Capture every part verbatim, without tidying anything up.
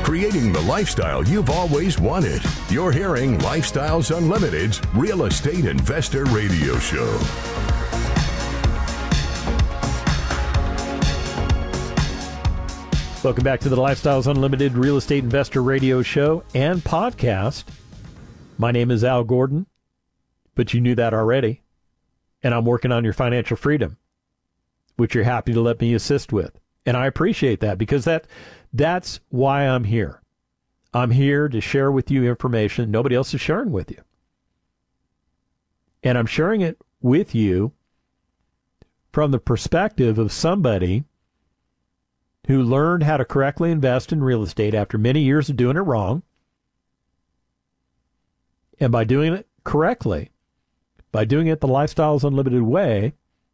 creating the lifestyle you've always wanted. You're hearing Lifestyles Unlimited's Real Estate Investor Radio Show. Welcome back to the Lifestyles Unlimited Real Estate Investor Radio Show and podcast. My name is Al Gordon, but you knew that already. And I'm working on your financial freedom, which you're happy to let me assist with. And I appreciate that because that that's why I'm here. I'm here to share with you information nobody else is sharing with you. And I'm sharing it with you from the perspective of somebody who learned how to correctly invest in real estate after many years of doing it wrong. And by doing it correctly, by doing it the Lifestyles Unlimited way,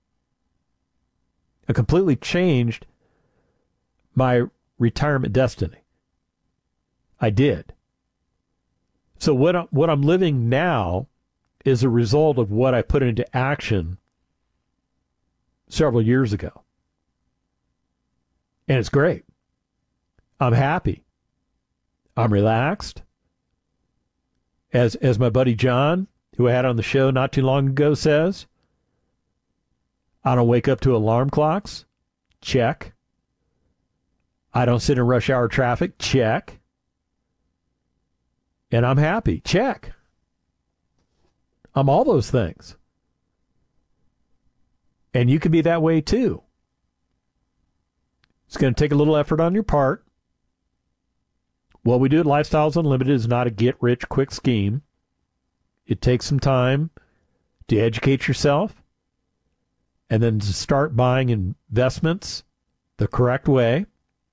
I completely changed my retirement destiny. I did. So what I'm, what I'm living now is a result of what I put into action several years ago. And it's great. I'm happy. I'm relaxed. As as my buddy John, who I had on the show not too long ago, says, I don't wake up to alarm clocks. Check. I don't sit in rush hour traffic. Check. And I'm happy. Check. I'm all those things. And you can be that way too. It's going to take a little effort on your part. What we do at Lifestyles Unlimited is not a get-rich-quick scheme. It takes some time to educate yourself and then to start buying investments the correct way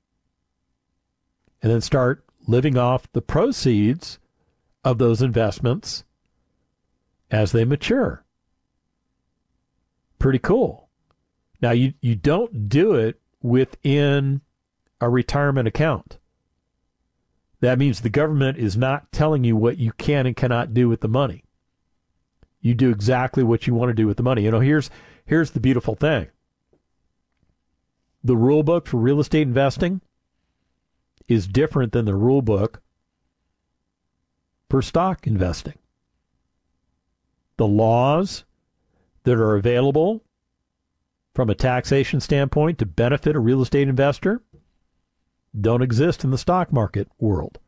and then start living off the proceeds of those investments as they mature. Pretty cool. Now, you, you don't do it within a retirement account. That means the government is not telling you what you can and cannot do with the money. You do exactly what you want to do with the money. You know, here's here's the beautiful thing. The rule book for real estate investing is different than the rule book for stock investing. The laws that are available from a taxation standpoint to benefit a real estate investor don't exist in the stock market world.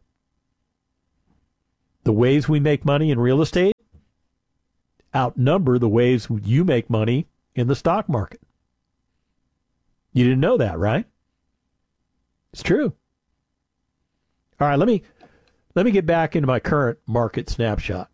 The ways we make money in real estate outnumber the ways you make money in the stock market. You didn't know that, right? It's true. All right, let me let me get back into my current market snapshot.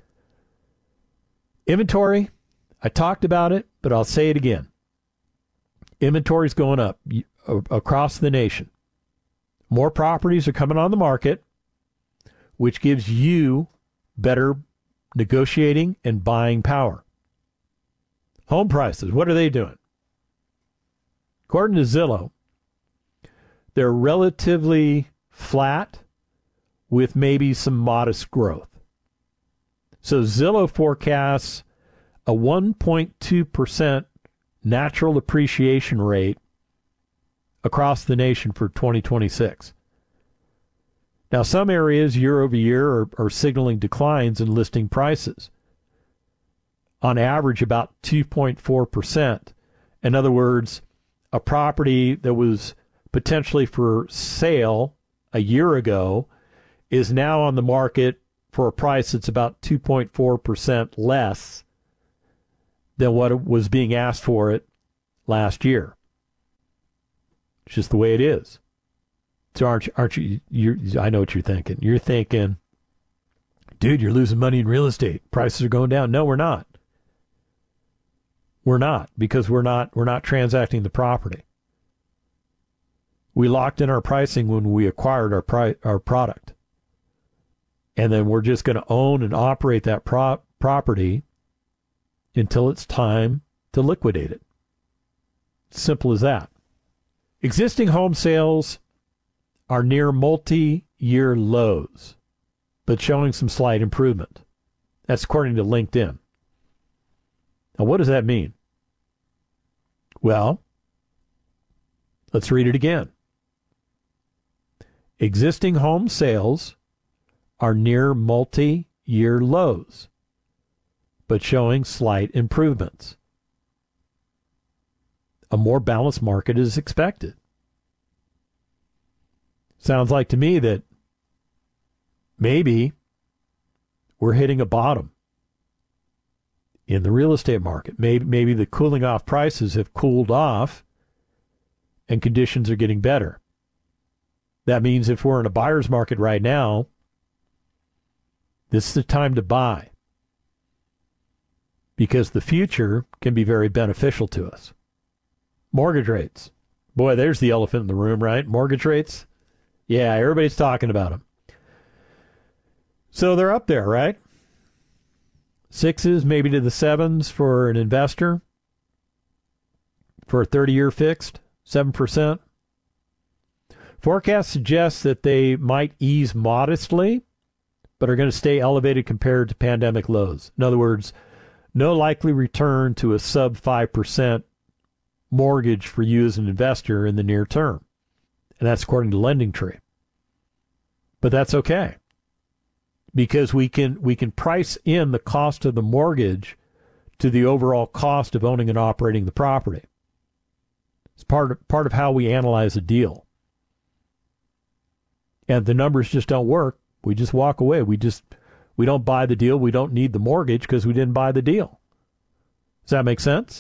Inventory, I talked about it, but I'll say it again. Inventory is going up across the nation. More properties are coming on the market, which gives you better negotiating and buying power. Home prices, what are they doing? According to Zillow, they're relatively flat with maybe some modest growth. So Zillow forecasts a one point two percent natural appreciation rate across the nation for twenty twenty-six. Now, some areas year over year are, are signaling declines in listing prices. On average, about two point four percent. In other words, a property that was potentially for sale a year ago is now on the market for a price that's about two point four percent less than what was being asked for it last year. It's just the way it is. So aren't you, aren't you, you're, I know what you're thinking. You're thinking, dude, you're losing money in real estate. Prices are going down. No, we're not. We're not, because we're not, we're not transacting the property. We locked in our pricing when we acquired our pri- our product. And then we're just going to own and operate that pro- property until it's time to liquidate it. Simple as that. Existing home sales are near multi-year lows, but showing some slight improvement. That's according to LinkedIn. Now, what does that mean? Well, let's read it again. Existing home sales are near multi-year lows, but showing slight improvements. A more balanced market is expected. Sounds like to me that maybe we're hitting a bottom in the real estate market. Maybe, maybe the cooling off prices have cooled off and conditions are getting better. That means if we're in a buyer's market right now, this is the time to buy, because the future can be very beneficial to us. Mortgage rates. Boy, there's the elephant in the room, right? Mortgage rates. Yeah, everybody's talking about them. So they're up there, right? Sixes, maybe to the sevens for an investor. For a thirty-year fixed, seven percent. Forecasts suggest that they might ease modestly, but are going to stay elevated compared to pandemic lows. In other words, no likely return to a sub five percent mortgage for you as an investor in the near term. And that's according to LendingTree. But that's okay, because we can we can price in the cost of the mortgage to the overall cost of owning and operating the property. It's part of, part of how we analyze a deal. And the numbers just don't work. We just walk away. We just we don't buy the deal. We don't need the mortgage because we didn't buy the deal. Does that make sense?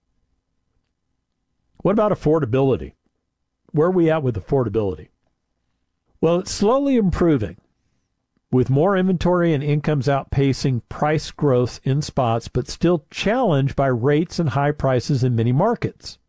What about affordability? Where are we at with affordability? Well, it's slowly improving, with more inventory and incomes outpacing price growth in spots, but still challenged by rates and high prices in many markets.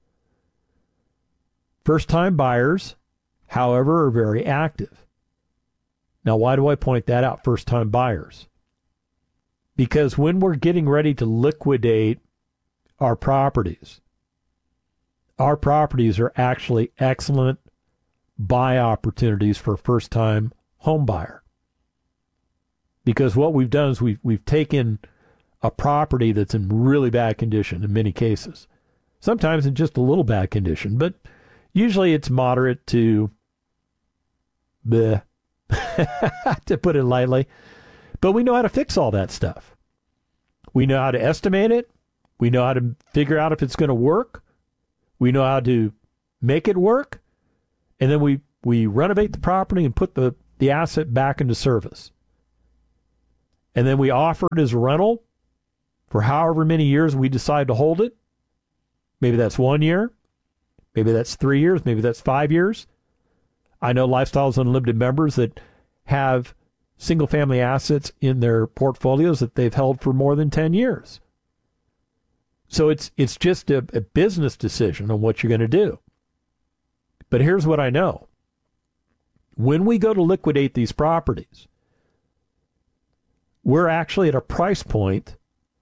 First-time buyers, however, are very active. Now, why do I point that out, first-time buyers? Because when we're getting ready to liquidate our properties, our properties are actually excellent buy opportunities for a first-time home buyer. Because what we've done is we've, we've taken a property that's in really bad condition in many cases. Sometimes in just a little bad condition, but usually it's moderate to bleh, to put it lightly. But we know how to fix all that stuff. We know how to estimate it. We know how to figure out if it's going to work. We know how to make it work. And then we, we renovate the property and put the, the asset back into service. And then we offer it as a rental for however many years we decide to hold it. Maybe that's one year. Maybe that's three years. Maybe that's five years. I know Lifestyles Unlimited members that have single-family assets in their portfolios that they've held for more than ten years. So it's it's just a, a business decision on what you're going to do. But here's what I know. When we go to liquidate these properties, we're actually at a price point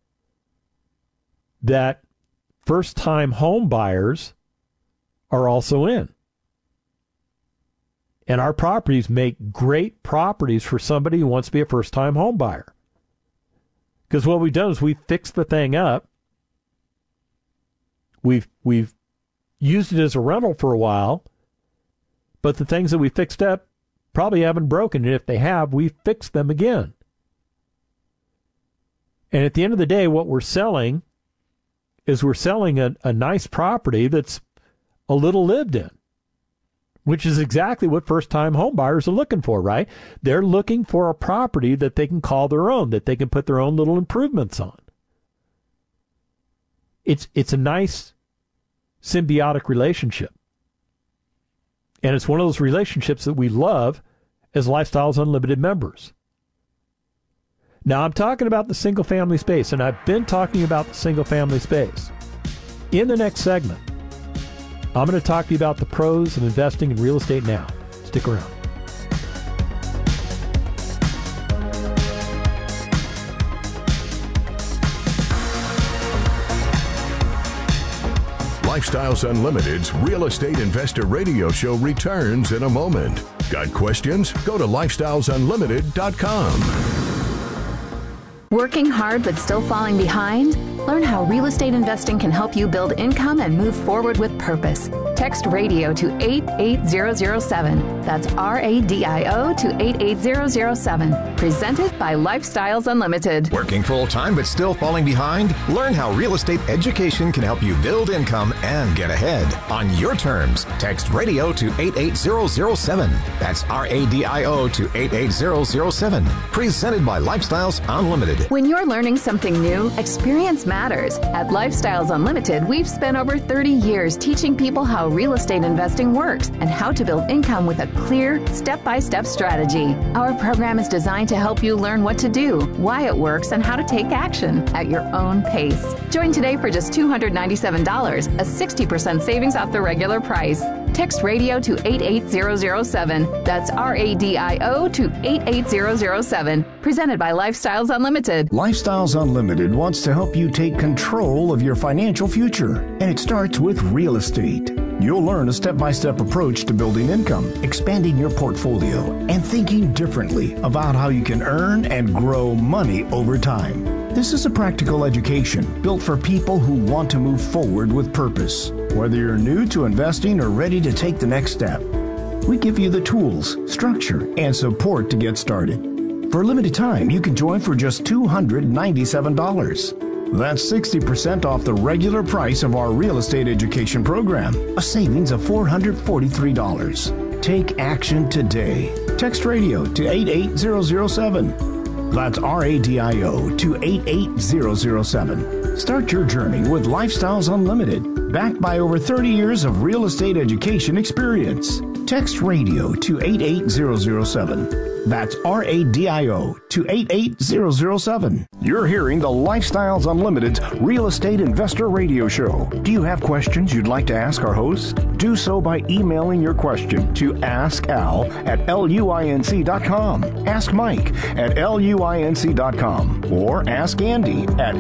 that first-time home buyers are also in. And our properties make great properties for somebody who wants to be a first-time home buyer. Because what we've done is we've fixed the thing up. We've we've used it as a rental for a while, but the things that we fixed up probably haven't broken. And if they have, we've fixed them again. And at the end of the day, what we're selling is we're selling a, a nice property that's a little lived in, which is exactly what first-time home buyers are looking for, right? They're looking for a property that they can call their own, that they can put their own little improvements on. It's it's a nice symbiotic relationship. And it's one of those relationships that we love as Lifestyles Unlimited members. Now, I'm talking about the single-family space, and I've been talking about the single-family space. In the next segment, I'm going to talk to you about the pros of investing in real estate now. Stick around. Lifestyles Unlimited's Real Estate Investor Radio Show returns in a moment. Got questions? Go to lifestyles unlimited dot com. Working hard but still falling behind? Learn how real estate investing can help you build income and move forward with purpose. Text radio to eight eight zero zero seven. That's R A D I O to eight eight zero zero seven. Presented by Lifestyles Unlimited. Working full-time but still falling behind? Learn how real estate education can help you build income and get ahead. On your terms, text radio to eight eight zero zero seven. That's R A D I O to eight eight zero zero seven. Presented by Lifestyles Unlimited. When you're learning something new, experience matters. At Lifestyles Unlimited, we've spent over thirty years teaching people how real estate investing works and how to build income with a clear, step-by-step strategy. Our program is designed to help you learn what to do, why it works, and how to take action at your own pace. Join today for just two hundred ninety-seven dollars, a sixty percent savings off the regular price. Text radio to eight eight zero zero seven. That's R A D I O to eight eight zero zero seven. Presented by Lifestyles Unlimited. Lifestyles Unlimited wants to help you take control of your financial future, and it starts with real estate. You'll learn a step-by-step approach to building income, expanding your portfolio, and thinking differently about how you can earn and grow money over time. This is a practical education built for people who want to move forward with purpose. Whether you're new to investing or ready to take the next step, we give you the tools, structure, and support to get started. For a limited time, you can join for just two hundred ninety-seven dollars. That's sixty percent off the regular price of our real estate education program, a savings of four hundred forty-three dollars. Take action today. Text radio to eight eight zero zero seven. That's R A D I O to eight eight zero zero seven. Start your journey with Lifestyles Unlimited, backed by over thirty years of real estate education experience. Text radio to eight eight zero zero seven. That's R A D I O to eight eight zero zero seven. You're hearing the Lifestyles Unlimited's Real Estate Investor Radio Show. Do you have questions you'd like to ask our host? Do so by emailing your question to askal at luinc dot com, Ask Mike at luinc dot com, or Ask Andy at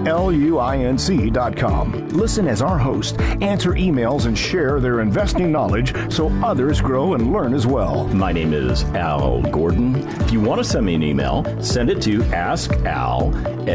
luinc dot com. Listen as our hosts answer emails and share their investing knowledge so others grow and learn as well. My name is Al Gordon. If you want to send me an email, send it to askal at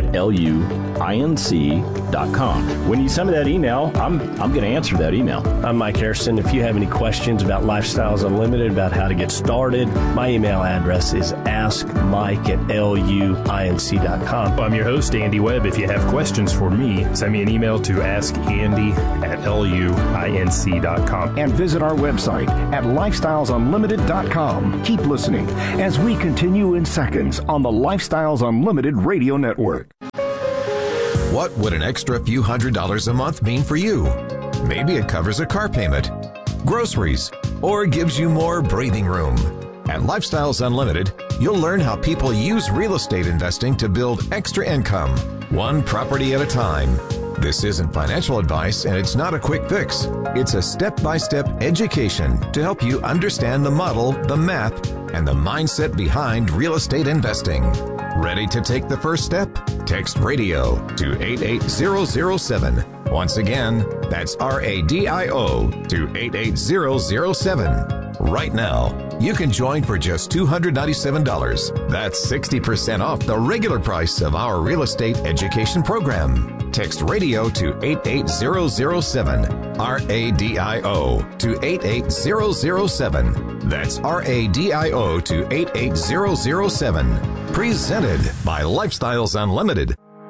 luinc dot com. When you send me that email, I'm I'm going to answer that email. I'm Mike Harrison. If you have any questions about Lifestyles Unlimited, about how to get started, my email address is askmike at luinc dot com. I'm your host, Andy Webb. If you have questions for me, send me an email to askandy at luinc dot com. And visit our website at lifestyles unlimited dot com. Keep listening as we continue in seconds on the Lifestyles Unlimited Radio Network. What would an extra few hundred dollars a month mean for you? Maybe it covers a car payment, groceries, or gives you more breathing room. At Lifestyles Unlimited, you'll learn how people use real estate investing to build extra income, one property at a time. This isn't financial advice, and it's not a quick fix. It's a step-by-step education to help you understand the model, the math, and the mindset behind real estate investing. Ready to take the first step? Text radio to eight eight zero zero seven. Once again, that's R A D I O to eight eight zero zero seven. Right now, you can join for just two hundred ninety-seven dollars. That's sixty percent off the regular price of our real estate education program. Text radio to eight eight zero zero seven. R A D I O to eight eight zero zero seven. That's R A D I O to eight eight zero zero seven. Presented by Lifestyles Unlimited.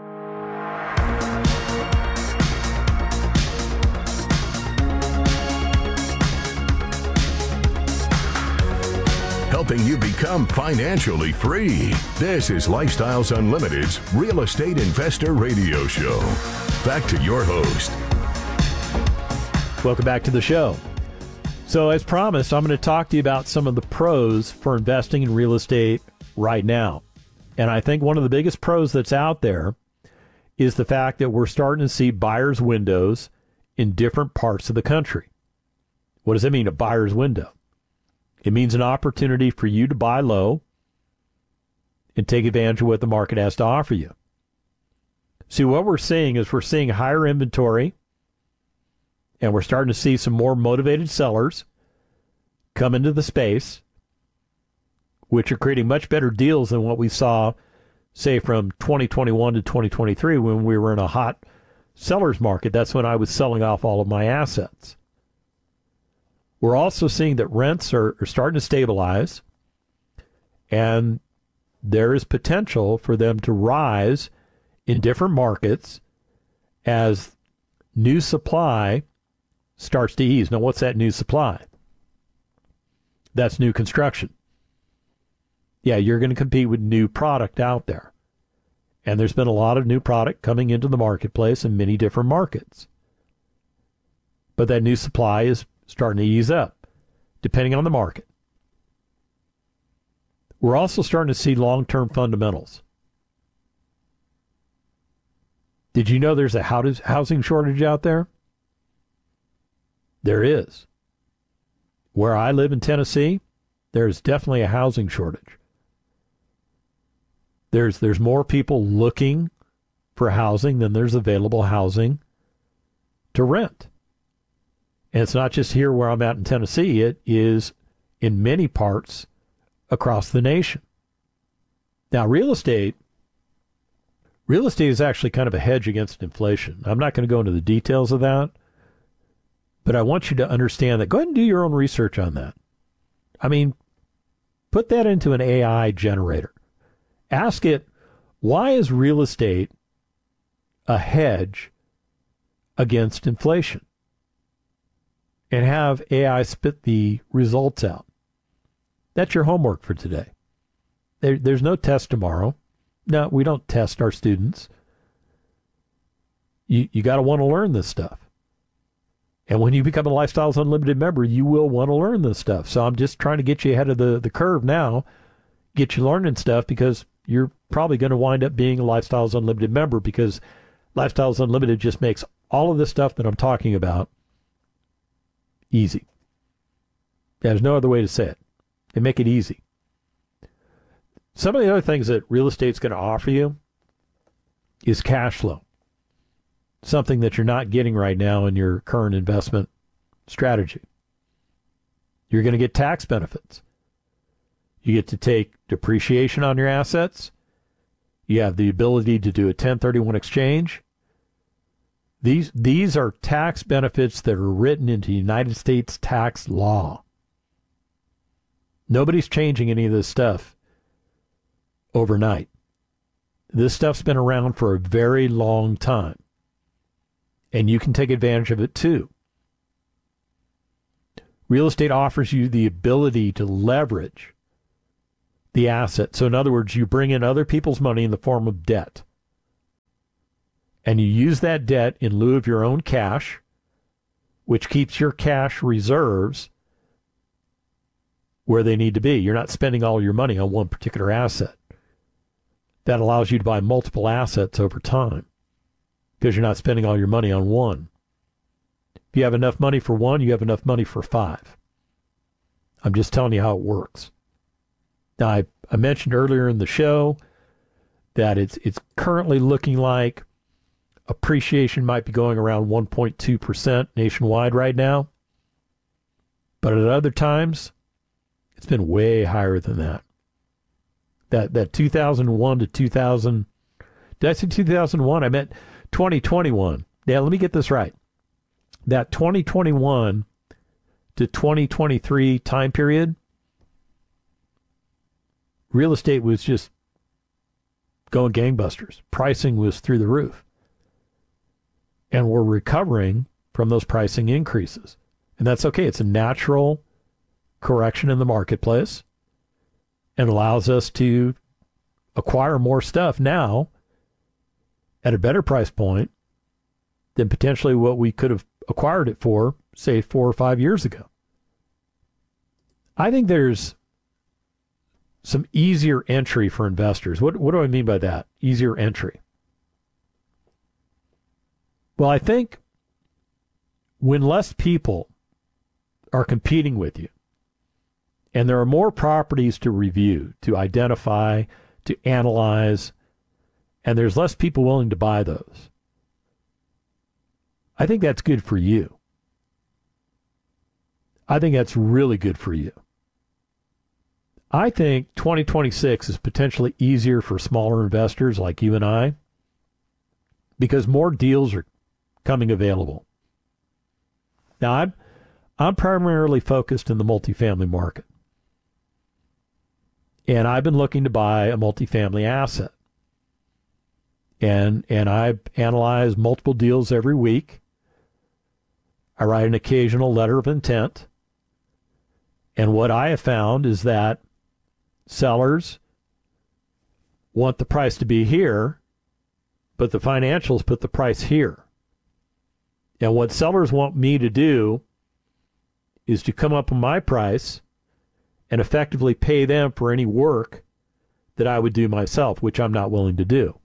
Helping you become financially free. This is Lifestyles Unlimited's Real Estate Investor Radio Show. Back to your host. Welcome back to the show. So as promised, I'm going to talk to you about some of the pros for investing in real estate right now. And I think one of the biggest pros that's out there is the fact that we're starting to see buyer's windows in different parts of the country. What does it mean, a buyer's window? It means an opportunity for you to buy low and take advantage of what the market has to offer you. See, what we're seeing is we're seeing higher inventory, and we're starting to see some more motivated sellers come into the space, which are creating much better deals than what we saw, say, from twenty twenty-one to twenty twenty-three when we were in a hot seller's market. That's when I was selling off all of my assets. We're also seeing that rents are, are starting to stabilize, and there is potential for them to rise in different markets as new supply starts to ease. Now, what's that new supply? That's new construction. Yeah, you're going to compete with new product out there. And there's been a lot of new product coming into the marketplace in many different markets. But that new supply is starting to ease up, depending on the market. We're also starting to see long-term fundamentals. Did you know there's a housing shortage out there? There is. Where I live in Tennessee, there's definitely a housing shortage. There's there's more people looking for housing than there's available housing to rent. And it's not just here where I'm at in Tennessee. It is in many parts across the nation. Now, real estate, real estate is actually kind of a hedge against inflation. I'm not going to go into the details of that, but I want you to understand that. Go ahead and do your own research on that. I mean, put that into an A I generator. Ask it, why is real estate a hedge against inflation? And have A I spit the results out. That's your homework for today. There, there's no test tomorrow. No, we don't test our students. You you got to want to learn this stuff. And when you become a Lifestyles Unlimited member, you will want to learn this stuff. So I'm just trying to get you ahead of the, the curve now, get you learning stuff, because you're probably going to wind up being a Lifestyles Unlimited member, because Lifestyles Unlimited just makes all of this stuff that I'm talking about easy. There's no other way to say it. They make it easy. Some of the other things that real estate's going to offer you is cash flow. Something that you're not getting right now in your current investment strategy. You're going to get tax benefits. You get to take depreciation on your assets. You have the ability to do a ten thirty-one exchange. These these are tax benefits that are written into United States tax law. Nobody's changing any of this stuff overnight. This stuff's been around for a very long time. And you can take advantage of it too. Real estate offers you the ability to leverage the asset. So in other words, you bring in other people's money in the form of debt. And you use that debt in lieu of your own cash, which keeps your cash reserves where they need to be. You're not spending all your money on one particular asset. That allows you to buy multiple assets over time, because you're not spending all your money on one. If you have enough money for one, you have enough money for five. I'm just telling you how it works. Now, I, I mentioned earlier in the show that it's it's currently looking like appreciation might be going around one point two percent nationwide right now. But at other times, it's been way higher than that. That that two thousand one to two thousand, did I say two thousand one? I meant twenty twenty-one. Yeah, let me get this right. That twenty twenty-one to twenty twenty-three time period, real estate was just going gangbusters. Pricing was through the roof. And we're recovering from those pricing increases. And that's okay. It's a natural correction in the marketplace and allows us to acquire more stuff now at a better price point than potentially what we could have acquired it for, say, four or five years ago. I think there's some easier entry for investors. What, what do I mean by that? Easier entry. Well, I think when less people are competing with you, and there are more properties to review, to identify, to analyze, and there's less people willing to buy those, I think that's good for you. I think that's really good for you. I think twenty twenty-six is potentially easier for smaller investors like you and I, because more deals are coming available. Now, I'm, I'm primarily focused in the multifamily market. And I've been looking to buy a multifamily asset. And and I analyze multiple deals every week. I write an occasional letter of intent. And what I have found is that sellers want the price to be here, but the financials put the price here. And what sellers want me to do is to come up with my price and effectively pay them for any work that I would do myself, which I'm not willing to do.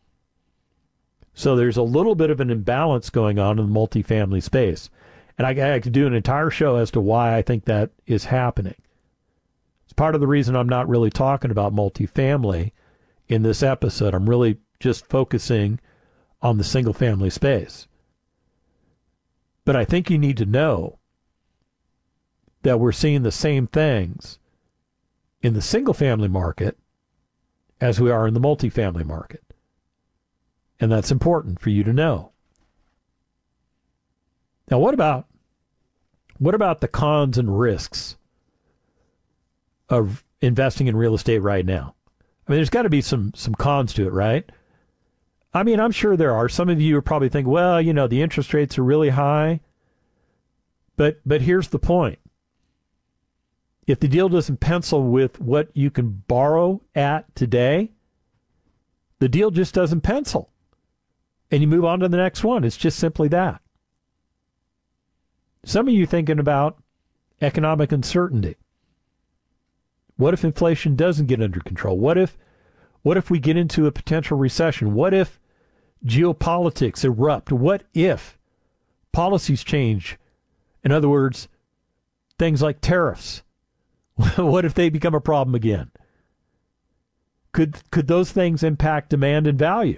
So there's a little bit of an imbalance going on in the multifamily space. And I, I could do an entire show as to why I think that is happening. It's part of the reason I'm not really talking about multifamily in this episode. I'm really just focusing on the single family space. But I think you need to know that we're seeing the same things in the single family market as we are in the multifamily market. And that's important for you to know. Now, what about what about the cons and risks of investing in real estate right now? I mean, there's got to be some some cons to it, right? I mean, I'm sure there are. Some of you are probably thinking, well, you know, the interest rates are really high. But but here's the point. If the deal doesn't pencil with what you can borrow at today, the deal just doesn't pencil. And you move on to the next one. It's just simply that. Some of you thinking about economic uncertainty. What if inflation doesn't get under control? What if what if we get into a potential recession? What if geopolitics erupt? What if policies change? In other words, things like tariffs. What if they become a problem again? Could could those things impact demand and value?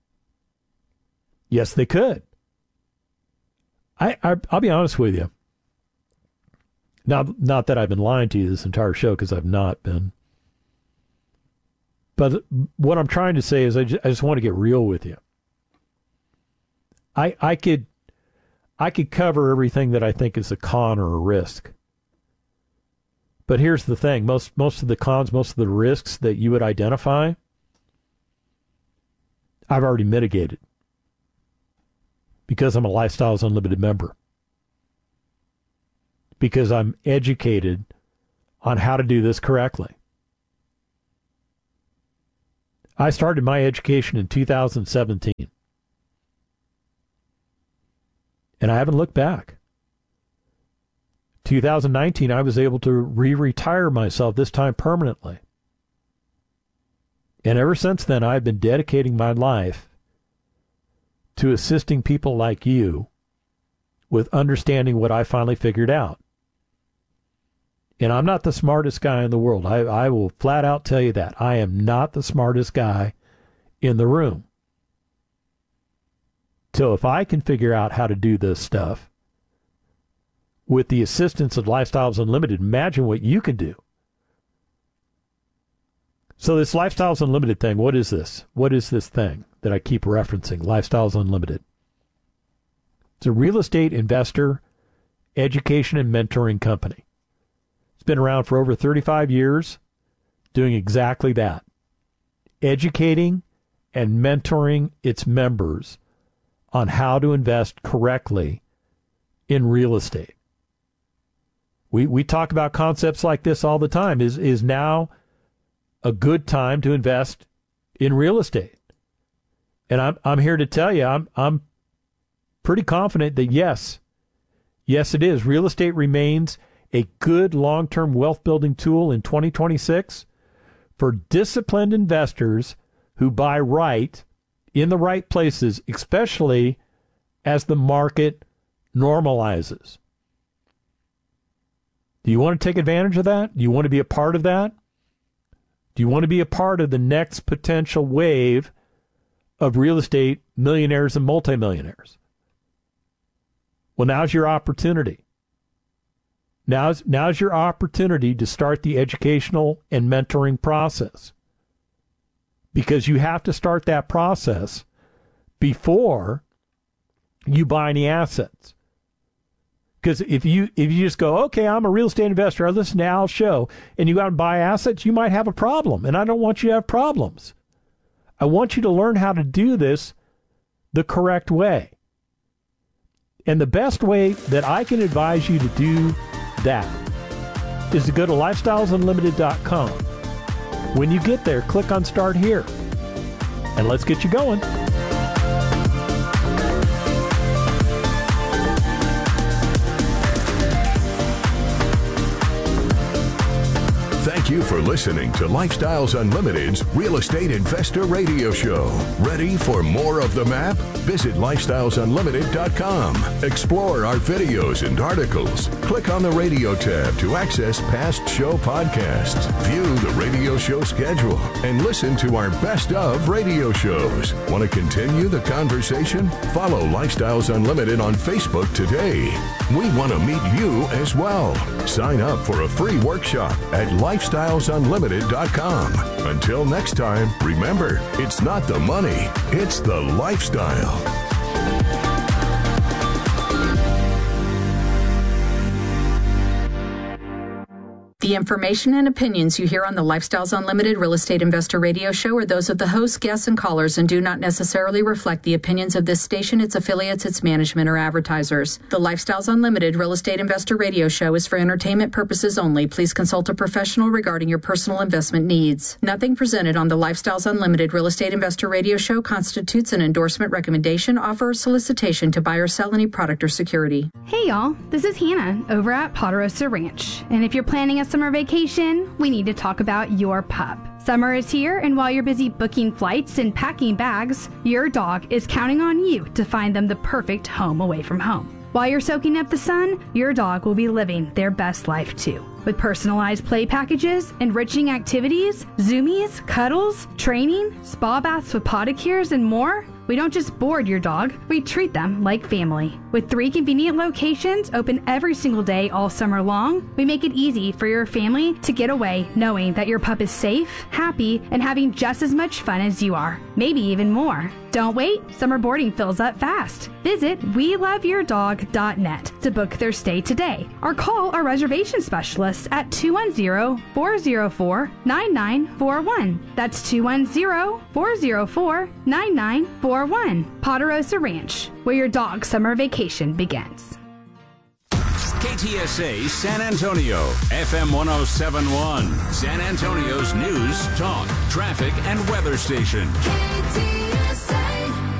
Yes, they could. I, I I'll be honest with you. Not not that I've been lying to you this entire show, because I've not been. But what I'm trying to say is I just, I just want to get real with you. I I could I could cover everything that I think is a con or a risk. But here's the thing. Most most of the cons, most of the risks that you would identify, I've already mitigated. Because I'm a Lifestyles Unlimited member. Because I'm educated on how to do this correctly. I started my education in two thousand seventeen. And I haven't looked back. two thousand nineteen, I was able to re-retire myself, this time permanently. And ever since then, I've been dedicating my life to assisting people like you with understanding what I finally figured out. And I'm not the smartest guy in the world. I, I will flat out tell you that. I am not the smartest guy in the room. So if I can figure out how to do this stuff with the assistance of Lifestyles Unlimited, imagine what you can do. So this Lifestyles Unlimited thing, what is this? What is this thing that I keep referencing, Lifestyles Unlimited? It's a real estate investor education and mentoring company. It's been around for over thirty-five years, doing exactly that. Educating and mentoring its members on how to invest correctly in real estate. We we talk about concepts like this all the time. Is is now a good time to invest in real estate? And I'm I'm here to tell you, I'm I'm pretty confident that yes, yes it is. Real estate remains a good long-term wealth building tool in twenty twenty-six for disciplined investors who buy right in the right places, especially as the market normalizes. Do you want to take advantage of that? Do you want to be a part of that? Do you want to be a part of the next potential wave of real estate millionaires and multimillionaires? Well, now's your opportunity. Now's, now's your opportunity to start the educational and mentoring process. Because you have to start that process before you buy any assets. Because if you if you just go, okay, I'm a real estate investor, I listen to Al's show, and you got to buy assets, you might have a problem. And I don't want you to have problems. I want you to learn how to do this the correct way. And the best way that I can advise you to do that is to go to lifestyles unlimited dot com. When you get there, click on Start Here. And let's get you going. Thank you for listening to Lifestyles Unlimited's Real Estate Investor Radio Show. Ready for more of the map? Visit lifestyles unlimited dot com. Explore our videos and articles. Click on the radio tab to access past show podcasts. View the radio show schedule and listen to our best of radio shows. Want to continue the conversation? Follow Lifestyles Unlimited on Facebook today. We want to meet you as well. Sign up for a free workshop at lifestyles unlimited dot com. Until next time, remember, it's not the money, it's the lifestyle. The information and opinions you hear on the Lifestyles Unlimited Real Estate Investor Radio Show are those of the hosts, guests, and callers and do not necessarily reflect the opinions of this station, its affiliates, its management, or advertisers. The Lifestyles Unlimited Real Estate Investor Radio Show is for entertainment purposes only. Please consult a professional regarding your personal investment needs. Nothing presented on the Lifestyles Unlimited Real Estate Investor Radio Show constitutes an endorsement, recommendation, offer, or solicitation to buy or sell any product or security. Hey y'all, this is Hannah over at Ponderosa Ranch. And if you're planning a summer vacation, we need to talk about your pup. Summer is here, and while you're busy booking flights and packing bags, your dog is counting on you to find them the perfect home away from home. While you're soaking up the sun, your dog will be living their best life too. With personalized play packages, enriching activities, zoomies, cuddles, training, spa baths with podicures, and more, we don't just board your dog, we treat them like family. With three convenient locations open every single day all summer long, we make it easy for your family to get away knowing that your pup is safe, happy, and having just as much fun as you are, maybe even more. Don't wait, summer boarding fills up fast. Visit we love your dog dot net to book their stay today, or call our reservation specialists at two one zero, four zero four, nine nine four one. That's two one zero, four zero four, nine nine four one. Ponderosa Ranch, where your dog's summer vacation begins. K T S A San Antonio, F M one oh seven point one, San Antonio's news, talk, traffic, and weather station. K T S A.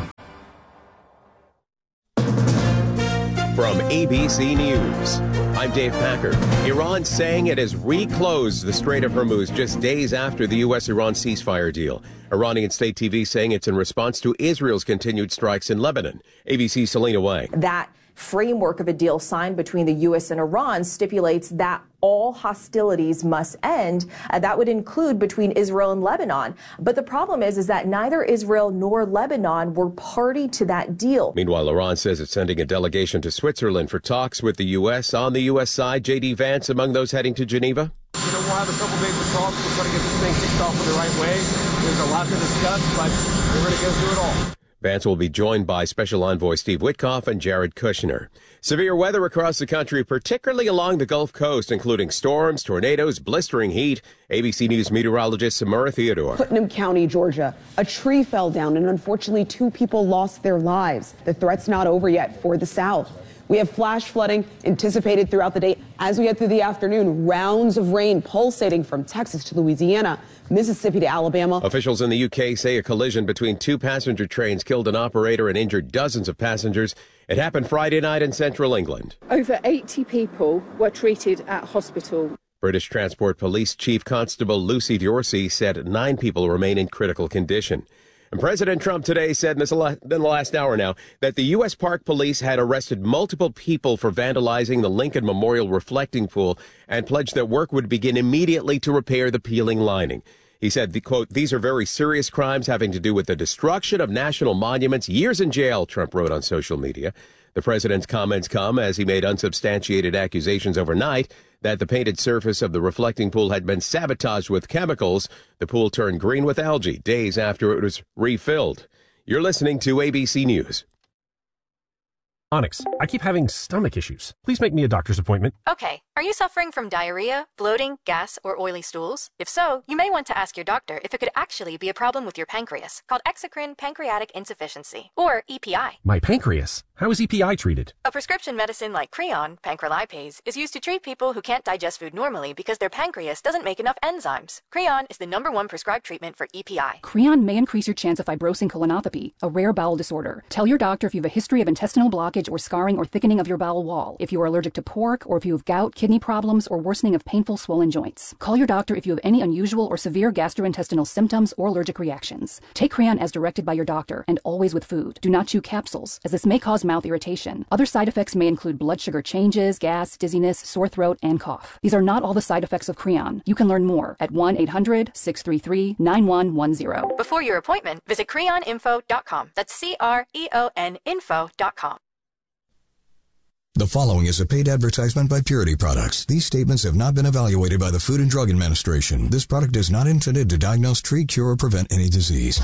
From A B C News, I'm Dave Packer. Iran saying it has reclosed the Strait of Hormuz just days after the U S Iran ceasefire deal. Iranian state T V saying it's in response to Israel's continued strikes in Lebanon. A B C's Selena Wang. That framework of a deal signed between the U S and Iran stipulates that all hostilities must end. Uh, that would include between Israel and Lebanon. But the problem is, is that neither Israel nor Lebanon were party to that deal. Meanwhile, Iran says it's sending a delegation to Switzerland for talks with the U S. On the U S side, J D Vance among those heading to Geneva. You know, we'll have a couple days of talks. We're trying to get this thing kicked off in the right way. There's a lot to discuss, but we're going to go through it all. Vance will be joined by Special Envoy Steve Witkoff and Jared Kushner. Severe weather across the country, particularly along the Gulf Coast, including storms, tornadoes, blistering heat. A B C News meteorologist Samara Theodore. Putnam County, Georgia. A tree fell down and unfortunately two people lost their lives. The threat's not over yet for the South. We have flash flooding anticipated throughout the day. As we head through the afternoon, rounds of rain pulsating from Texas to Louisiana, Mississippi to Alabama. Officials in the U K say a collision between two passenger trains killed an operator and injured dozens of passengers. It happened Friday night in central England. Over eighty people were treated at hospital. British Transport Police Chief Constable Lucy Dorsey said nine people remain in critical condition. And President Trump today said in, this, in the last hour now that the U S Park Police had arrested multiple people for vandalizing the Lincoln Memorial reflecting pool and pledged that work would begin immediately to repair the peeling lining. He said, the quote, "These are very serious crimes having to do with the destruction of national monuments. Years in jail," Trump wrote on social media. The president's comments come as he made unsubstantiated accusations overnight that the painted surface of the reflecting pool had been sabotaged with chemicals. The pool turned green with algae days after it was refilled. You're listening to A B C News. Onyx, I keep having stomach issues. Please make me a doctor's appointment. Okay. Are you suffering from diarrhea, bloating, gas, or oily stools? If so, you may want to ask your doctor if it could actually be a problem with your pancreas, called exocrine pancreatic insufficiency, or E P I. My pancreas? How is E P I treated? A prescription medicine like Creon, pancrelipase, is used to treat people who can't digest food normally because their pancreas doesn't make enough enzymes. Creon is the number one prescribed treatment for E P I. Creon may increase your chance of fibrosing colonopathy, a rare bowel disorder. Tell your doctor if you have a history of intestinal blockage or scarring or thickening of your bowel wall, if you are allergic to pork, or if you have gout, kidney problems, or worsening of painful swollen joints. Call your doctor if you have any unusual or severe gastrointestinal symptoms or allergic reactions. Take Creon as directed by your doctor, and always with food. Do not chew capsules, as this may cause mouth irritation. Other side effects may include blood sugar changes, gas, dizziness, sore throat, and cough. These are not all the side effects of Creon. You can learn more at one eight hundred, six three three, nine one one zero. Before your appointment, visit creon info dot com. That's C R E O N info dot com. The following is a paid advertisement by Purity Products. These statements have not been evaluated by the Food and Drug Administration. This product is not intended to diagnose, treat, cure, or prevent any disease.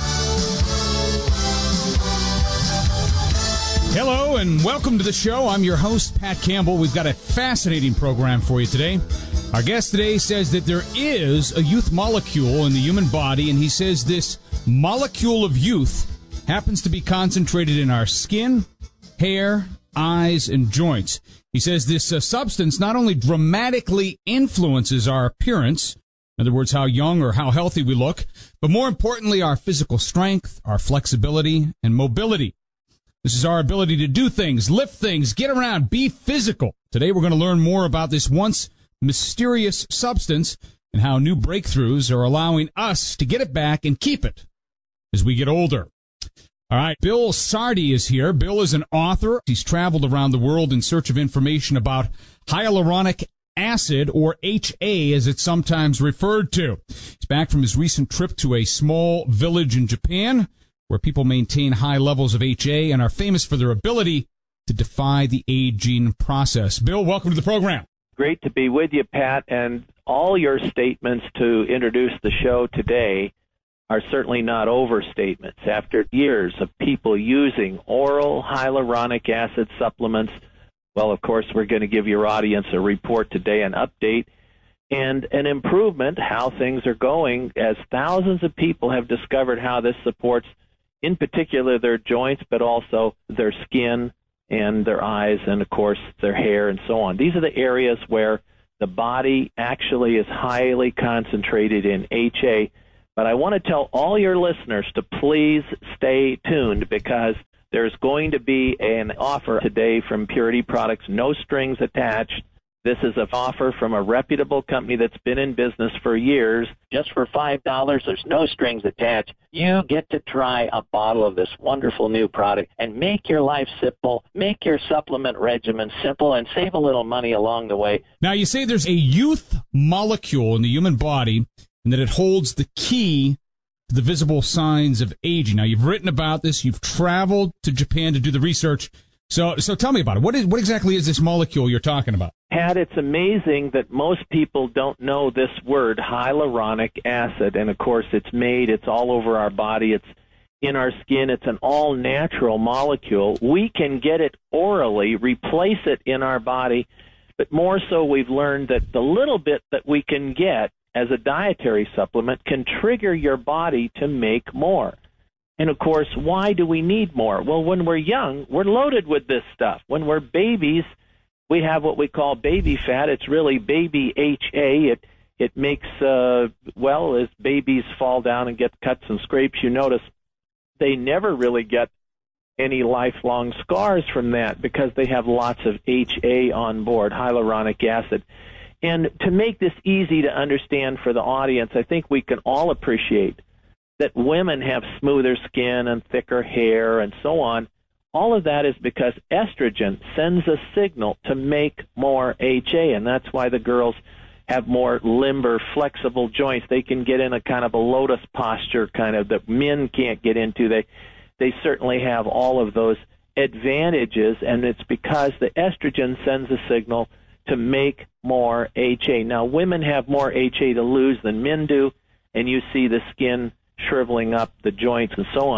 Hello and welcome to the show. I'm your host, Pat Campbell. We've got a fascinating program for you today. Our guest today says that there is a youth molecule in the human body, and he says this molecule of youth happens to be concentrated in our skin, hair, eyes, and joints. He says this uh, substance not only dramatically influences our appearance, in other words, how young or how healthy we look, but more importantly, our physical strength, our flexibility, and mobility. This is our ability to do things, lift things, get around, be physical. Today we're going to learn more about this once mysterious substance and how new breakthroughs are allowing us to get it back and keep it as we get older. All right, Bill Sardi is here. Bill is an author. He's traveled around the world in search of information about hyaluronic acid, or H A as it's sometimes referred to. He's back from his recent trip to a small village in Japan where people maintain high levels of H A and are famous for their ability to defy the aging process. Bill, welcome to the program. Great to be with you, Pat, and all your statements to introduce the show today are certainly not overstatements. After years of people using oral hyaluronic acid supplements, well, of course, we're going to give your audience a report today, an update, and an improvement, how things are going, as thousands of people have discovered how this supports, in particular, their joints, but also their skin and their eyes and, of course, their hair and so on. These are the areas where the body actually is highly concentrated in H A. But I want to tell all your listeners to please stay tuned, because there's going to be an offer today from Purity Products, no strings attached. This is an offer from a reputable company that's been in business for years. Just for five dollars, there's no strings attached. You get to try a bottle of this wonderful new product and make your life simple, make your supplement regimen simple, and save a little money along the way. Now, you say there's a youth molecule in the human body and that it holds the key to the visible signs of aging. Now, you've written about this. You've traveled to Japan to do the research. So so tell me about it. What is what exactly is this molecule you're talking about? Pat, it's amazing that most people don't know this word, hyaluronic acid. And, of course, it's made, it's all over our body, it's in our skin, it's an all-natural molecule. We can get it orally, replace it in our body, but more so we've learned that the little bit that we can get as a dietary supplement can trigger your body to make more. And, of course, why do we need more? Well, when we're young, we're loaded with this stuff. When we're babies, we have what we call baby fat. It's really baby H A. It it makes, uh, well, as babies fall down and get cuts and scrapes, you notice they never really get any lifelong scars from that because they have lots of H A on board, hyaluronic acid. And to make this easy to understand for the audience, I think we can all appreciate that women have smoother skin and thicker hair and so on. All of that is because estrogen sends a signal to make more H A, and that's why the girls have more limber, flexible joints. They can get in a kind of a lotus posture kind of that men can't get into. They, they certainly have all of those advantages, and it's because the estrogen sends a signal to make more H A. Now, women have more H A to lose than men do, and you see the skin shriveling up, the joints, and so on.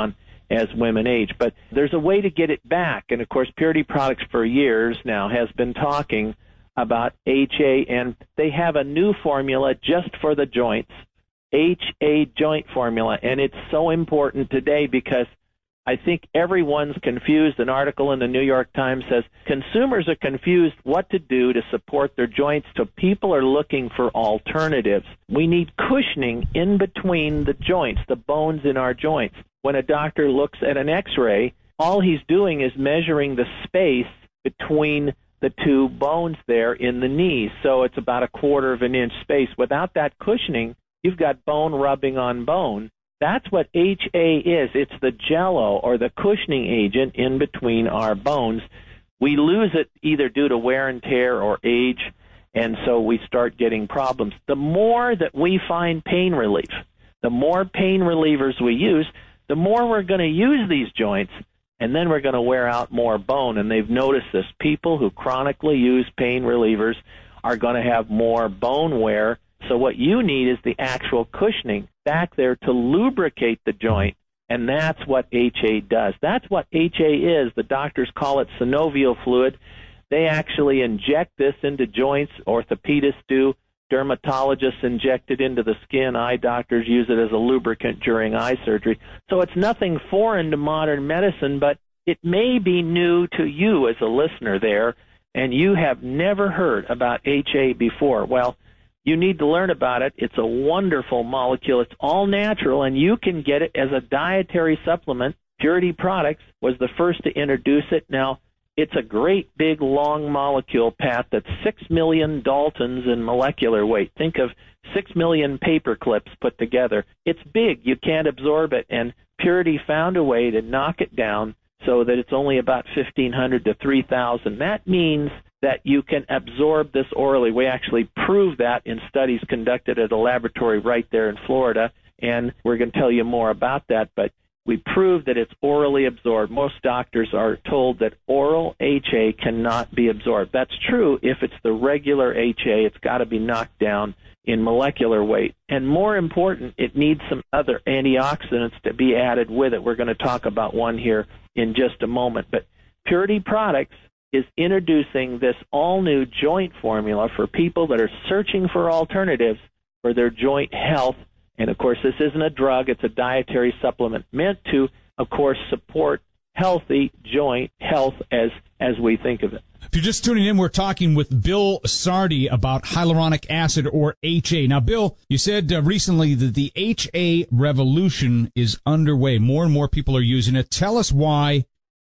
as women age. But there's a way to get it back. And, of course, Purity Products for years now has been talking about H A, and they have a new formula just for the joints, H A joint formula. And it's so important today because I think everyone's confused. An article in the New York Times says consumers are confused what to do to support their joints, so people are looking for alternatives. We need cushioning in between the joints, the bones in our joints. When a doctor looks at an X-ray, all he's doing is measuring the space between the two bones there in the knees. So it's about a quarter of an inch space. Without that cushioning, you've got bone rubbing on bone. That's what H A is. It's the jello or the cushioning agent in between our bones. We lose it either due to wear and tear or age, and so we start getting problems. The more that we find pain relief, the more pain relievers we use, the more we're going to use these joints, and then we're going to wear out more bone. And they've noticed this. People who chronically use pain relievers are going to have more bone wear. So what you need is the actual cushioning back there to lubricate the joint, and that's what H A does. That's what H A is. The doctors call it synovial fluid. They actually inject this into joints. Orthopedists do. Dermatologists inject it into the skin. Eye doctors use it as a lubricant during eye surgery. So it's nothing foreign to modern medicine, but it may be new to you as a listener there, and you have never heard about H A before. Well, you need to learn about it. It's a wonderful molecule. It's all natural, and you can get it as a dietary supplement. Purity Products was the first to introduce it. Now, it's a great big long molecule, Pat, that's six million Daltons in molecular weight. Think of six million paper clips put together. It's big. You can't absorb it, and Purity found a way to knock it down so that it's only about fifteen hundred to three thousand. That means that you can absorb this orally. We actually proved that in studies conducted at a laboratory right there in Florida, and we're going to tell you more about that, but we proved that it's orally absorbed. Most doctors are told that oral H A cannot be absorbed. That's true if it's the regular H A. It's got to be knocked down in molecular weight. And more important, it needs some other antioxidants to be added with it. We're going to talk about one here in just a moment. But Purity Products is introducing this all-new joint formula for people that are searching for alternatives for their joint health. And, of course, this isn't a drug. It's a dietary supplement meant to, of course, support healthy joint health as as we think of it. If you're just tuning in, we're talking with Bill Sardi about hyaluronic acid, or H A. Now, Bill, you said uh, recently that the H A revolution is underway. More and more people are using it. Tell us why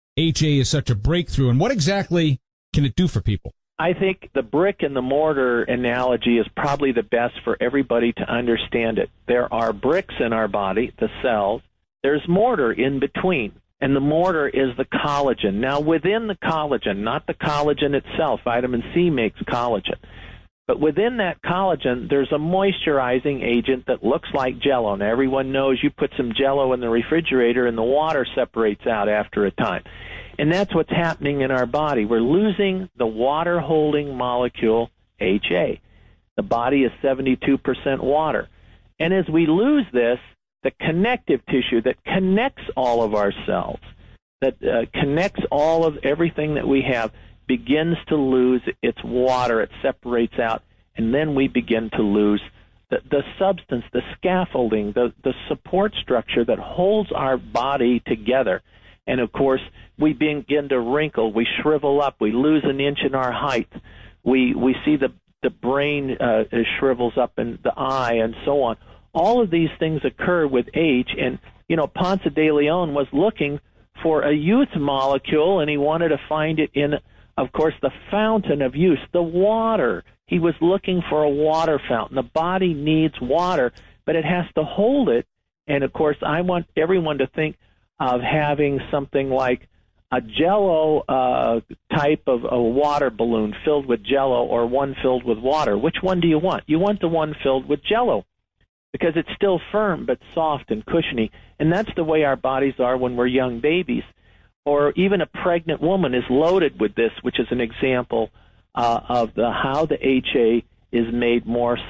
H A is such a breakthrough, and what exactly can it do for people? I think the brick and the mortar analogy is probably the best for everybody to understand it. There are bricks in our body, the cells. There's mortar in between, and the mortar is the collagen. Now, within the collagen, not the collagen itself, vitamin C makes collagen, but within that collagen, there's a moisturizing agent that looks like Jell-O. Now, everyone knows you put some Jell-O in the refrigerator and the water separates out after a time. And that's what's happening in our body. We're losing the water-holding molecule H A. The body is seventy-two percent water. And as we lose this, the connective tissue that connects all of our cells, that uh, connects all of everything that we have, begins to lose its water. It separates out, and then we begin to lose the, the substance, the scaffolding, the, the support structure that holds our body together. And, of course, we begin to wrinkle. We shrivel up. We lose an inch in our height. We we see the, the brain uh, shrivels up in the eye and so on. All of these things occur with age. And, you know, Ponce de Leon was looking for a youth molecule, and he wanted to find it in, of course, the fountain of youth, the water. He was looking for a water fountain. The body needs water, but it has to hold it. And, of course, I want everyone to think of having something like a Jell-O uh, type of a water balloon filled with Jell-O, or one filled with water. Which one do you want? You want the one filled with Jell-O because it's still firm but soft and cushiony. And that's the way our bodies are when we're young babies. Or even a pregnant woman is loaded with this, which is an example uh, of the, how the H A is made more so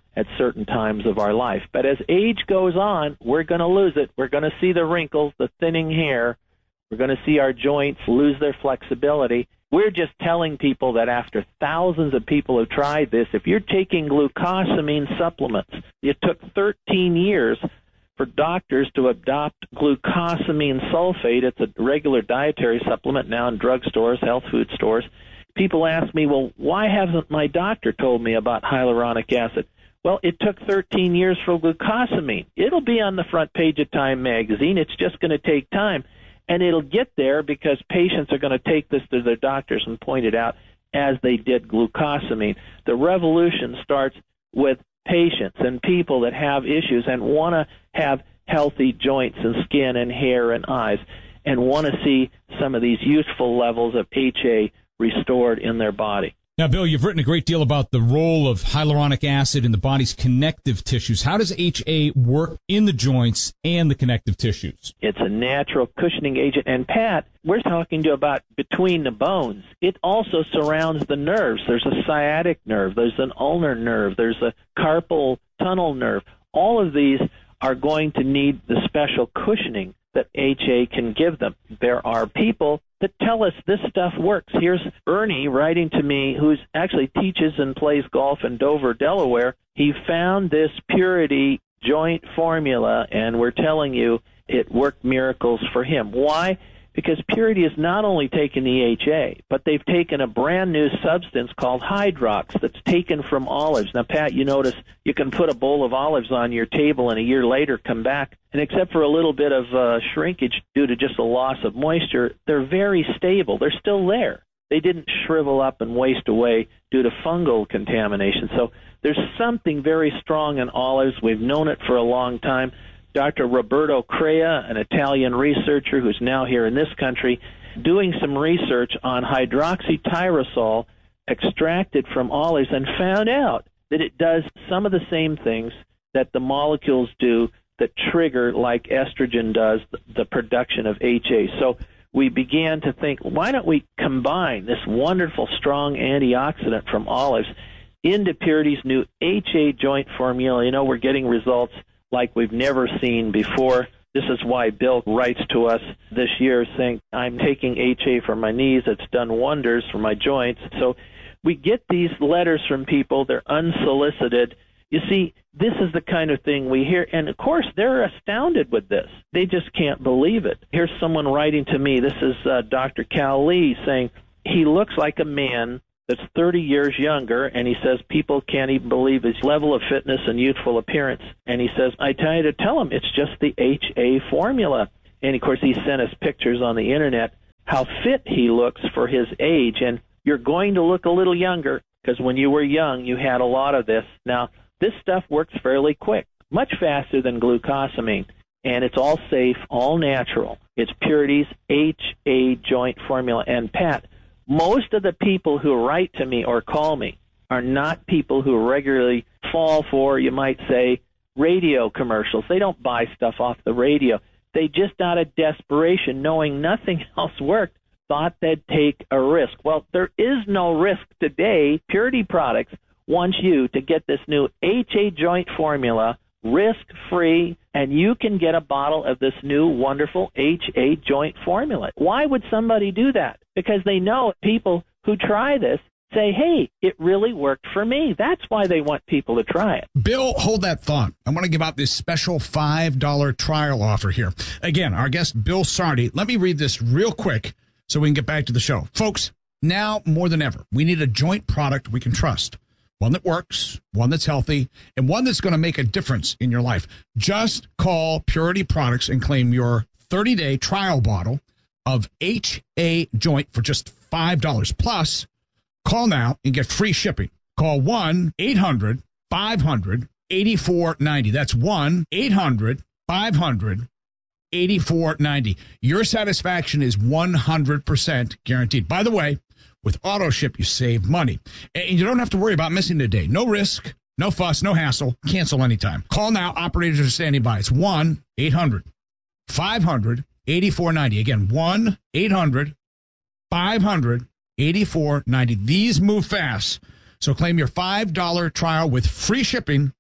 at certain times of our life. But as age goes on, we're going to lose it. We're going to see the wrinkles, the thinning hair. We're going to see our joints lose their flexibility. We're just telling people that after thousands of people have tried this, if you're taking glucosamine supplements, it took thirteen years for doctors to adopt glucosamine sulfate. It's a regular dietary supplement now in drugstores, health food stores. People ask me, well, why hasn't my doctor told me about hyaluronic acid? Well, it took thirteen years for glucosamine. It'll be on the front page of Time magazine. It's just going to take time. And it'll get there because patients are going to take this to their doctors and point it out as they did glucosamine. The revolution starts with patients and people that have issues and want to have healthy joints and skin and hair and eyes and want to see some of these useful levels of H A restored in their body. Now, Bill, you've written a great deal about the role of hyaluronic acid in the body's connective tissues. How does H A work in the joints and the connective tissues? It's a natural cushioning agent. And, Pat, we're talking to you about between the bones. It also surrounds the nerves. There's a sciatic nerve. There's an ulnar nerve. There's a carpal tunnel nerve. All of these are going to need the special cushioning that H A can give them. There are people that tell us this stuff works. Here's Ernie writing to me, who actually teaches and plays golf in Dover, Delaware. He found this Purity joint formula, and we're telling you it worked miracles for him. Why? Because Purity has not only taken the H A, but they've taken a brand new substance called Hydrox that's taken from olives. Now, Pat, you notice you can put a bowl of olives on your table and a year later come back, and except for a little bit of uh, shrinkage due to just a loss of moisture, they're very stable. They're still there. They didn't shrivel up and waste away due to fungal contamination. So there's something very strong in olives. We've known it for a long time. Doctor Roberto Crea, an Italian researcher who's now here in this country, doing some research on hydroxytyrosol extracted from olives and found out that it does some of the same things that the molecules do that trigger, like estrogen does, the production of H A. So we began to think, why don't we combine this wonderful, strong antioxidant from olives into Purity's new H A joint formula? You know, we're getting results like we've never seen before. This is why Bill writes to us this year saying, I'm taking H A for my knees. It's done wonders for my joints. So we get these letters from people. They're unsolicited. You see, this is the kind of thing we hear. And, of course, they're astounded with this. They just can't believe it. Here's someone writing to me. This is uh, Doctor Cal Lee saying, he looks like a man that's thirty years younger, and he says people can't even believe his level of fitness and youthful appearance. And he says, I tell you to tell him it's just the H A formula. And, of course, he sent us pictures on the Internet how fit he looks for his age. And you're going to look a little younger because when you were young, you had a lot of this. Now, this stuff works fairly quick, much faster than glucosamine, and it's all safe, all natural. It's Purity's H A joint formula. And, Pat, most of the people who write to me or call me are not people who regularly fall for, you might say, radio commercials. They don't buy stuff off the radio. They just, out of desperation, knowing nothing else worked, thought they'd take a risk. Well, there is no risk today. Purity Products wants you to get this new H A joint formula risk-free, and you can get a bottle of this new wonderful H A joint formula. Why would somebody do that? Because they know people who try this say, hey, it really worked for me. That's why they want people to try it. Bill, hold that thought. I want to give out this special five dollar trial offer here. Again, our guest, Bill Sardi. Let me read this real quick so we can get back to the show. Folks, now more than ever, we need a joint product we can trust. One that works, one that's healthy, and one that's going to make a difference in your life. Just call Purity Products and claim your thirty-day trial bottle of H A Joint for just five dollars. Plus, call now and get free shipping. Call one eight hundred five hundred eighty-four ninety. That's one eight hundred five hundred eighty-four ninety. Your satisfaction is one hundred percent guaranteed. By the way, with auto ship, you save money. And you don't have to worry about missing a day. No risk, no fuss, no hassle. Cancel anytime. Call now. Operators are standing by. It's one eight hundred five hundred eighty-four ninety. Again, one eight hundred five hundred eighty-four ninety. These move fast. So claim your five dollar trial with free shipping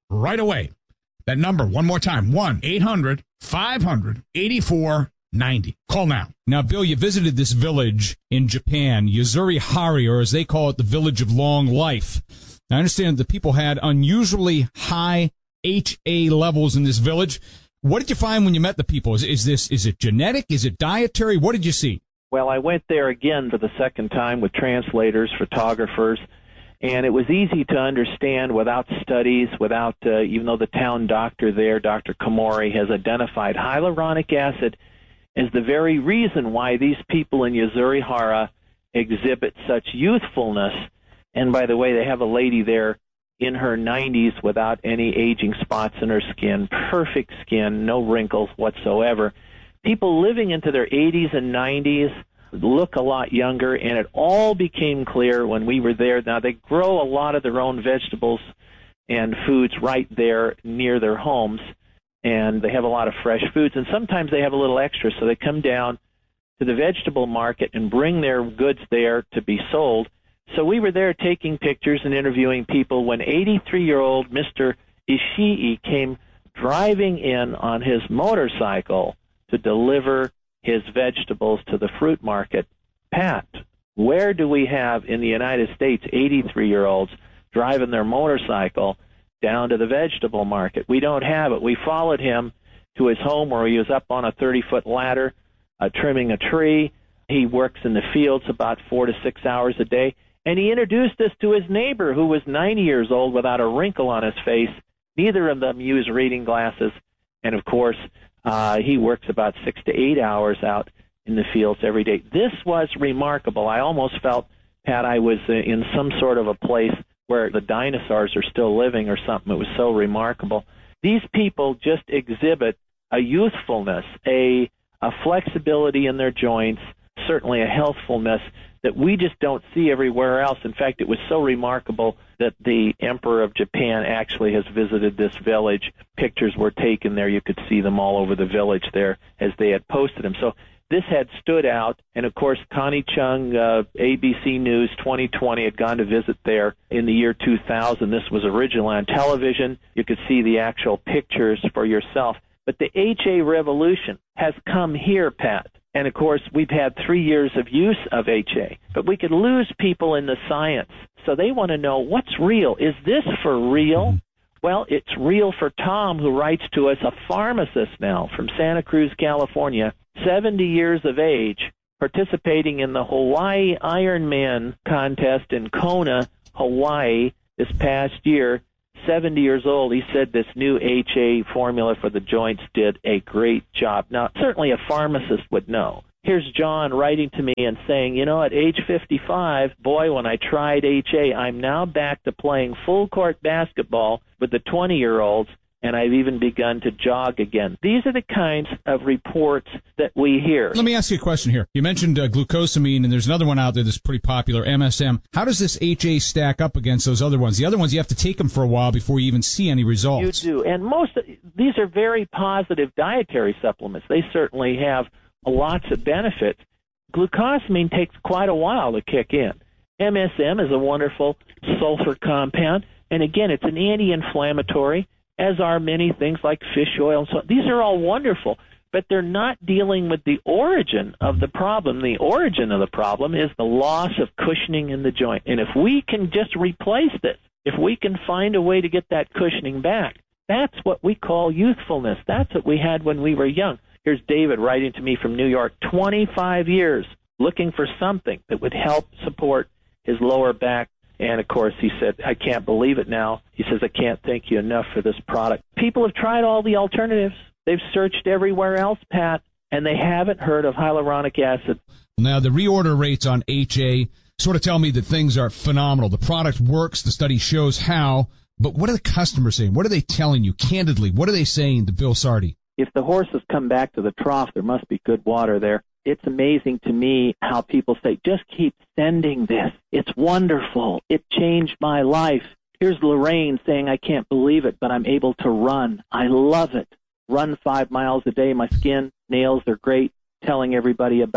right away. That number, one more time, one eight hundred five hundred eighty-four ninety. Call now. Now, Bill, you visited this village in Japan, Yuzuri Hari, or as they call it, the Village of Long Life. I understand the people had unusually high H A levels in this village. What did you find when you met the people? Is, is this is it genetic? Is it dietary? What did you see? Well, I went there again for the second time with translators, photographers, and it was easy to understand without studies, without, uh, even though the town doctor there, Doctor Komori, has identified hyaluronic acid as the very reason why these people in Yuzuri Hara exhibit such youthfulness. And by the way, they have a lady there in her nineties without any aging spots in her skin, perfect skin, no wrinkles whatsoever. People living into their eighties and nineties look a lot younger, and it all became clear when we were there. Now, they grow a lot of their own vegetables and foods right there near their homes, and they have a lot of fresh foods, and sometimes they have a little extra, so they come down to the vegetable market and bring their goods there to be sold. So we were there taking pictures and interviewing people when eighty-three-year-old Mister Ishii came driving in on his motorcycle to deliver his vegetables to the fruit market. Pat, where do we have in the United States eighty-three-year-olds driving their motorcycle down to the vegetable market? We don't have it. We followed him to his home where he was up on a thirty-foot ladder uh, trimming a tree. He works in the fields about four to six hours a day. And he introduced us to his neighbor, who was ninety years old without a wrinkle on his face. Neither of them use reading glasses. And, of course, uh, he works about six to eight hours out in the fields every day. This was remarkable. I almost felt, Pat, I was in some sort of a place where the dinosaurs are still living or something. It was so remarkable. These people just exhibit a youthfulness, a, a flexibility in their joints, certainly a healthfulness that we just don't see everywhere else. In fact, it was so remarkable that the Emperor of Japan actually has visited this village. Pictures were taken there. You could see them all over the village there as they had posted them. So this had stood out. And, of course, Connie Chung, uh, A B C News twenty twenty, had gone to visit there in the year two thousand. This was originally on television. You could see the actual pictures for yourself. But the H A revolution has come here, Pat. And, of course, we've had three years of use of H A. But we could lose people in the science. So they want to know, what's real? Is this for real? Well, it's real for Tom, who writes to us, a pharmacist now from Santa Cruz, California, seventy years of age, participating in the Hawaii Ironman contest in Kona, Hawaii, this past year. seventy years old, he said this new H A formula for the joints did a great job. Now, certainly a pharmacist would know. Here's John writing to me and saying, you know, at age fifty-five, boy, when I tried H A, I'm now back to playing full-court basketball with the twenty-year-olds, and I've even begun to jog again. These are the kinds of reports that we hear. Let me ask you a question here. You mentioned uh, glucosamine, and there's another one out there that's pretty popular, M S M. How does this H A stack up against those other ones? The other ones, you have to take them for a while before you even see any results. You do, and most of, these are very positive dietary supplements. They certainly have lots of benefits. Glucosamine takes quite a while to kick in. M S M is a wonderful sulfur compound, and again, it's an anti-inflammatory, as are many things like fish oil. So these are all wonderful, but they're not dealing with the origin of the problem. The origin of the problem is the loss of cushioning in the joint. And if we can just replace this, if we can find a way to get that cushioning back, that's what we call youthfulness. That's what we had when we were young. Here's David writing to me from New York, twenty-five years, looking for something that would help support his lower back. And, of course, he said, I can't believe it now. He says, I can't thank you enough for this product. People have tried all the alternatives. They've searched everywhere else, Pat, and they haven't heard of hyaluronic acid. Now, the reorder rates on H A sort of tell me that things are phenomenal. The product works. The study shows how. But what are the customers saying? What are they telling you candidly? What are they saying to Bill Sardi? If the horses come back to the trough, there must be good water there. It's amazing to me how people say, just keep sending this. It's wonderful. It changed my life. Here's Lorraine saying, I can't believe it, but I'm able to run. I love it. Run five miles a day. My skin, nails are great. Telling everybody about it.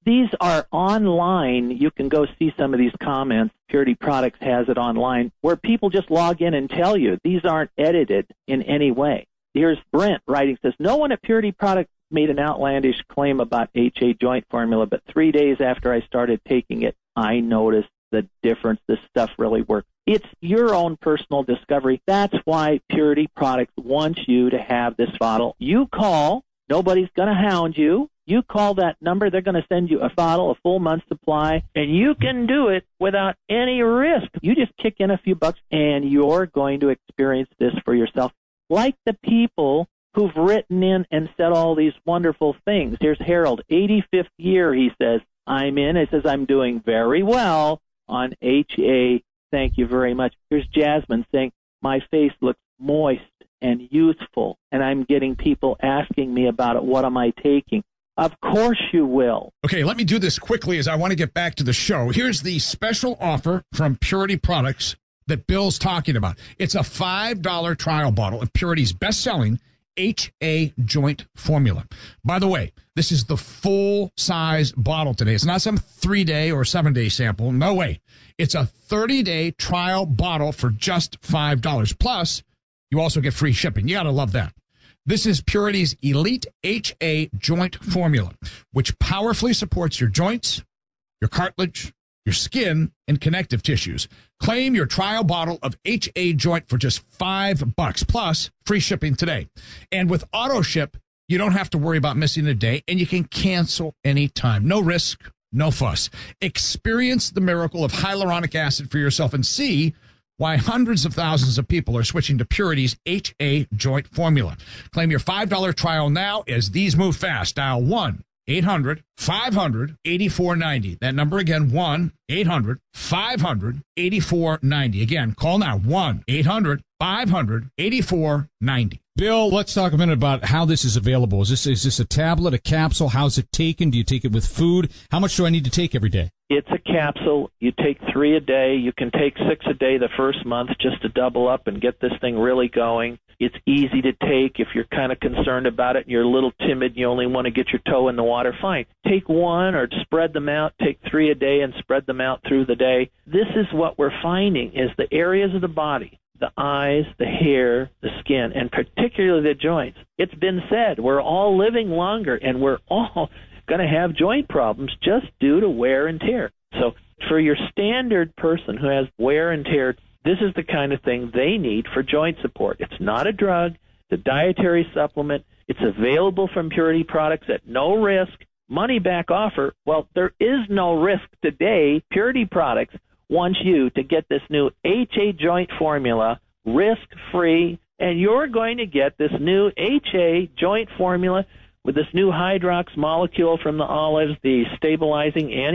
These are online. You can go see some of these comments. Purity Products has it online, where people just log in and tell you. These aren't edited in any way. Here's Brent writing, says, no one at Purity Products made an outlandish claim about H A joint formula, but three days after I started taking it, I noticed the difference. This stuff really works. It's your own personal discovery. That's why Purity Products wants you to have this bottle. You call. Nobody's going to hound you. You call that number. They're going to send you a bottle, a full month supply, and you can do it without any risk. You just kick in a few bucks, and you're going to experience this for yourself. Like the people who've written in and said all these wonderful things. Here's Harold, eighty-fifth year, he says, I'm in. He says, I'm doing very well on H A. Thank you very much. Here's Jasmine saying, my face looks moist and youthful, and I'm getting people asking me about it. What am I taking? Of course you will. Okay, let me do this quickly as I want to get back to the show. Here's the special offer from Purity Products that Bill's talking about. It's a five dollar trial bottle of Purity's best-selling H A joint formula. By the way, this is the full-size bottle today. It's not some three-day or seven-day sample. No way. It's a thirty-day trial bottle for just five dollars. Plus, you also get free shipping. You got to love that. This is Purity's Elite H A joint formula, which powerfully supports your joints, your cartilage, your skin, and connective tissues. Claim your trial bottle of H A joint for just five bucks plus free shipping today. And with auto ship, you don't have to worry about missing a day, and you can cancel anytime. No risk, no fuss. Experience the miracle of hyaluronic acid for yourself and see why hundreds of thousands of people are switching to Purity's H A joint formula. Claim your five dollar trial now as these move fast. Dial one eight hundred five hundred eighty-four ninety. That number again, one eight hundred five hundred eighty-four ninety. Again, call now, one eight hundred five hundred eighty-four ninety. Bill, let's talk a minute about how this is available. Is this is this a tablet, a capsule? How's it taken? Do you take it with food? How much do I need to take every day? It's a capsule. You take three a day. You can take six a day the first month just to double up and get this thing really going. It's easy to take. If you're kind of concerned about it and you're a little timid and you only want to get your toe in the water, fine. Take one or spread them out. Take three a day and spread them out through the day. This is what we're finding is the areas of the body, the eyes, the hair, the skin, and particularly the joints. It's been said we're all living longer and we're all going to have joint problems just due to wear and tear. So for your standard person who has wear and tear, this is the kind of thing they need for joint support. It's not a drug. It's a dietary supplement. It's available from Purity Products at no risk. Money back offer. Well, there is no risk today. Purity Products wants you to get this new H A joint formula risk-free, and you're going to get this new H A joint formula with this new hydrox molecule from the olives, the stabilizing anti